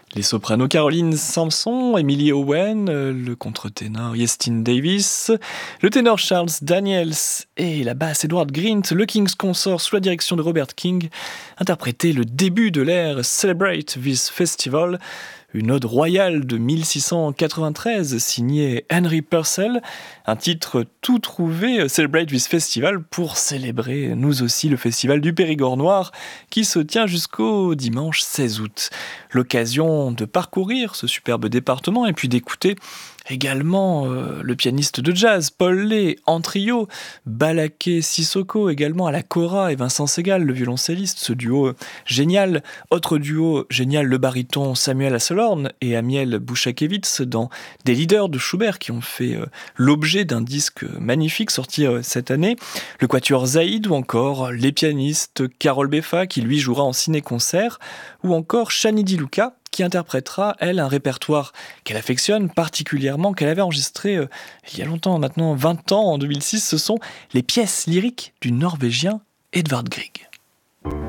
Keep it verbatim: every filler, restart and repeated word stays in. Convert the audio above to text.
Les sopranos Caroline Sampson, Emily Owen, euh, le contre-ténor Yestin Davis, le ténor Charles Daniels et la basse Edward Grint, le King's Consort sous la direction de Robert King, interprétaient le début de l'ère Celebrate This Festival, une ode royale de mille six cent quatre-vingt-treize signée Henry Purcell, un titre tout trouvé, Celebrate This Festival, pour célébrer nous aussi le festival du Périgord noir qui se tient jusqu'au dimanche seize août. L'occasion de parcourir ce superbe département et puis d'écouter également euh, le pianiste de jazz Paul Lay en trio, Balaké Sissoko également à la kora et Vincent Segal, le violoncelliste, ce duo génial. Autre duo génial, le baryton Samuel Asselhorn et Amiel Bouchakevitz dans des leaders de Schubert qui ont fait euh, l'objet d'un disque magnifique sorti euh, cette année. Le quatuor Zaïd ou encore les pianistes Carole Beffa qui lui jouera en ciné-concert ou encore Shani Di Luca qui interprétera, elle, un répertoire qu'elle affectionne particulièrement, qu'elle avait enregistré euh, il y a longtemps, maintenant vingt ans, en deux mille six. Ce sont les pièces lyriques du Norvégien Edvard Grieg.